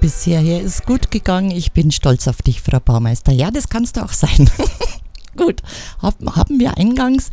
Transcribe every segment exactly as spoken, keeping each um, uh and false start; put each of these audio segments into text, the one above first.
bis hierher ist gut gegangen. Ich bin stolz auf dich, Frau Baumeister. Ja, das kannst du auch sein. Gut, haben wir eingangs,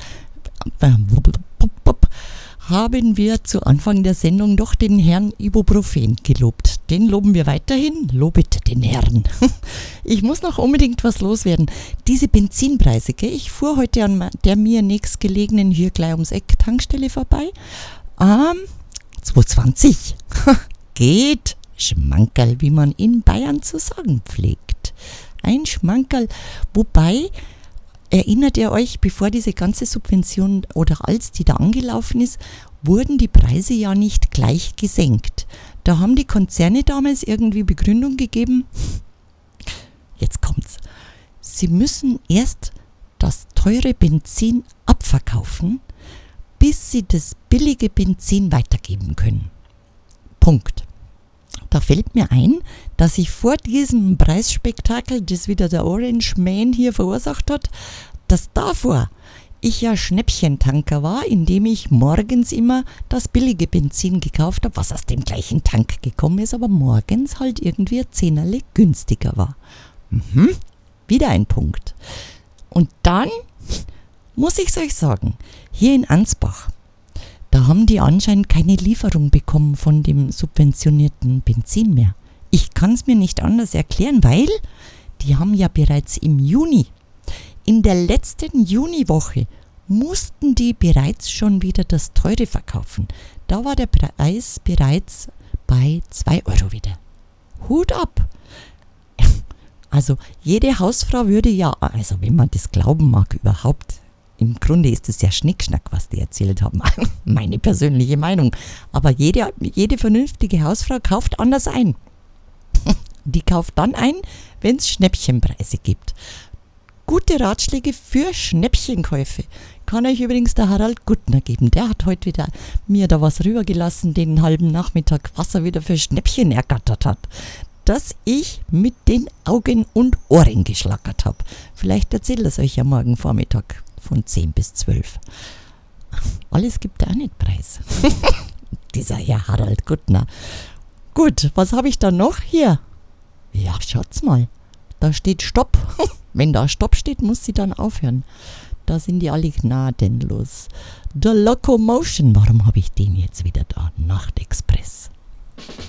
haben wir zu Anfang der Sendung doch den Herrn Ibuprofen gelobt. Den loben wir weiterhin. Lobet den Herrn. Ich muss noch unbedingt was loswerden. Diese Benzinpreise, gell? Ich fuhr heute an der mir nächstgelegenen, hier gleich ums Eck, Tankstelle vorbei. Ähm, zwei zwanzig. Geht. Schmankerl, wie man in Bayern zu sagen pflegt. Ein Schmankerl. Wobei, erinnert ihr euch, bevor diese ganze Subvention oder als die da angelaufen ist, wurden die Preise ja nicht gleich gesenkt. Da haben die Konzerne damals irgendwie Begründung gegeben. Jetzt kommt's. Sie müssen erst das teure Benzin abverkaufen, bis sie das billige Benzin weitergeben können. Punkt. Da fällt mir ein, dass ich vor diesem Preisspektakel, das wieder der Orange Man hier verursacht hat, dass davor ich ja Schnäppchentanker war, indem ich morgens immer das billige Benzin gekauft habe, was aus dem gleichen Tank gekommen ist, aber morgens halt irgendwie ein Zehnerle günstiger war. Mhm, wieder ein Punkt. Und dann muss ich es euch sagen, hier in Ansbach, da haben die anscheinend keine Lieferung bekommen von dem subventionierten Benzin mehr. Ich kann es mir nicht anders erklären, weil die haben ja bereits im Juni, in der letzten Juniwoche, mussten die bereits schon wieder das Teure verkaufen. Da war der Preis bereits bei zwei Euro wieder. Hut ab! Also jede Hausfrau würde ja, also wenn man das glauben mag überhaupt, im Grunde ist es ja Schnickschnack, was die erzählt haben. Meine persönliche Meinung. Aber jede, jede vernünftige Hausfrau kauft anders ein. Die kauft dann ein, wenn es Schnäppchenpreise gibt. Gute Ratschläge für Schnäppchenkäufe kann euch übrigens der Harald Guttner geben. Der hat heute wieder mir da was rübergelassen, den halben Nachmittag, was er wieder für Schnäppchen ergattert hat. Dass ich mit den Augen und Ohren geschlackert habe. Vielleicht erzählt es euch ja morgen Vormittag. Von zehn bis zwölf. Alles gibt er auch nicht preis. Dieser Herr Harald Guttner. Gut, was habe ich da noch hier? Ja, schaut's mal. Da steht Stopp. Wenn da Stopp steht, muss sie dann aufhören. Da sind die alle gnadenlos. The Locomotion. Warum habe ich den jetzt wieder da? Nachtexpress.